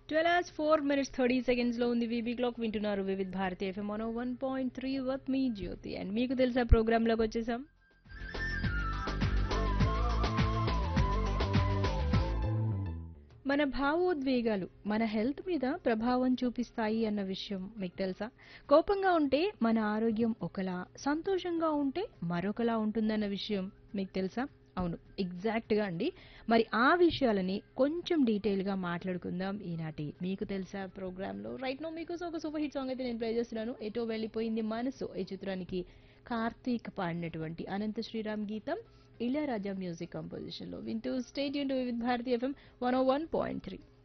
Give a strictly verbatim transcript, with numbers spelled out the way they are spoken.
Twelve hours four minutes thirty seconds లో ఉంది VB clock. వింటున్నారు Vividh Bharati FM one one point three worth me Jyothi. And మీకు తెలుసా programme లోకి వచ్చేసాం. మన భావోద్వేగాలు మన హెల్త్ మీద ప్రభావం చూపిస్తాయి అన్న విషయం మీకు తెలుసా? కోపంగా ఉంటే మన ఆరోగ్యం ఒకలా, సంతోషంగా ఉంటే మరొకలా ఉంటుందన్న విషయం మీకు తెలుసా? అవును, ఎగ్జాక్ట్ గా అండి. మరి ఆ విషయాలని కొంచెం డీటెయిల్ గా మాట్లాడుకుందాం ఈనాటి మీకు తెలుసా ప్రోగ్రామ్ లో. రైట్ నో మీకోసం ఒక సూపర్ హిట్ సాంగ్ అయితే నేను ప్లే చేస్తున్నాను. ఎటో వెళ్ళిపోయింది మనసు ఈ చిత్రానికి కార్తీక్ పాడినటువంటి అనంత శ్రీరామ్ గీతం, ఇళయరాజా మ్యూజిక్ కంపోజిషన్ లో. వింటూ state Yoon to with Bharati FM one oh one point three.